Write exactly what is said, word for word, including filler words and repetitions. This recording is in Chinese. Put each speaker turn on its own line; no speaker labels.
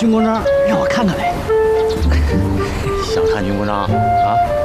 军功章，让我看看呗。
想看军功章啊？